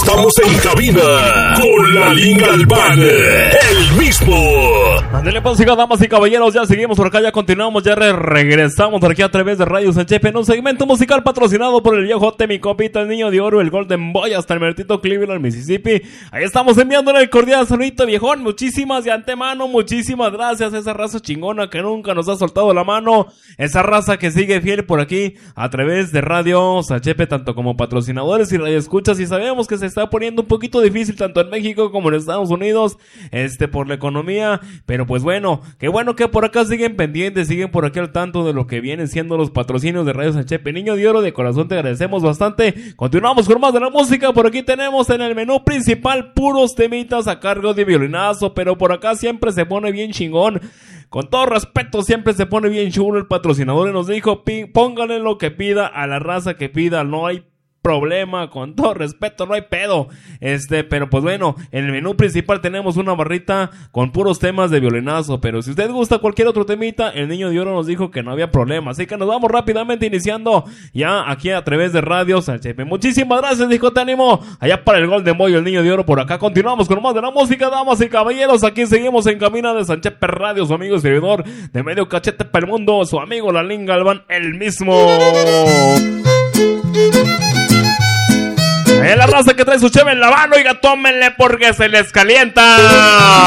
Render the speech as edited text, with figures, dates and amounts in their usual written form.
estamos en cabina con Lalín Galván, el mismo. Ándale, pues, damas y caballeros, ya seguimos por acá, ya continuamos, ya regresamos por aquí a través de Radio San Chepe en un segmento musical patrocinado por el viejote, mi copita, el niño de oro, el Golden Boy, hasta el mertito Cleveland, Mississippi. Ahí estamos enviándole el cordial saludito, viejón. Muchísimas de antemano, muchísimas gracias a esa raza chingona que nunca nos ha soltado la mano, esa raza que sigue fiel por aquí a través de Radio San Chepe, tanto como patrocinadores y radioescuchas. Y sabemos que se está poniendo un poquito difícil tanto en México como en Estados Unidos, por la economía, pero pues bueno que por acá siguen pendientes, siguen por aquí al tanto de lo que vienen siendo los patrocinios de Radio San Chepe. Niño de oro, de corazón te agradecemos bastante. Continuamos con más de la música. Por aquí tenemos en el menú principal puros temitas a cargo de Violinazo, pero por acá siempre se pone bien chingón. Con todo respeto, siempre se pone bien chulo el patrocinador y nos dijo, pónganle lo que pida a la raza que pida, no hay problema, con todo respeto, no hay pedo. Pero pues bueno, en el menú principal tenemos una barrita con puros temas de Violinazo, pero si usted gusta cualquier otro temita, el niño de oro nos dijo que no había problema, así que nos vamos rápidamente iniciando ya aquí a través de Radio San Chepe. Muchísimas gracias, dijo, te animo allá para el Golden Boy, el niño de oro. Por acá continuamos con más de la música, damas y caballeros. Aquí seguimos en cabina de San Chepe Radio, su amigo y servidor de medio cachete para el mundo, su amigo Lalín Galván, el mismo. Es la raza que trae su cheve en la mano, oiga, tómenle porque se les calienta.